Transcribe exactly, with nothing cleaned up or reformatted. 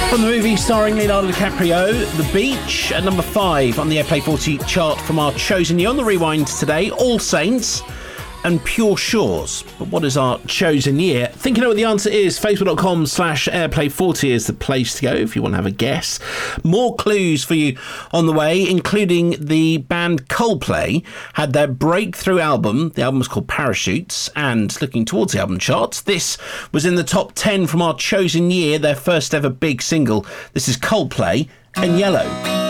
From the movie starring Leonardo DiCaprio, The Beach, at number five on the Airplay forty chart from our chosen year. On the rewind today, All Saints and Pure Shores. But what is our chosen year? Think you know what the answer is? Facebook.com slash Airplay forty is the place to go if you want to have a guess. More clues for you on the way, including the band Coldplay had their breakthrough album. The album was called Parachutes, and looking towards the album charts, this was in the top ten from our chosen year, their first ever big single. This is Coldplay and Yellow.